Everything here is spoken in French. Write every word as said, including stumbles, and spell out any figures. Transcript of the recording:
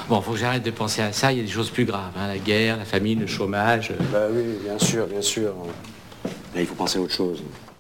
Bon, faut que j'arrête de penser à ça, il y a des choses plus graves, hein, la guerre, la famine, le chômage. Bah oui, bien sûr, bien sûr. Là, il faut penser à autre chose.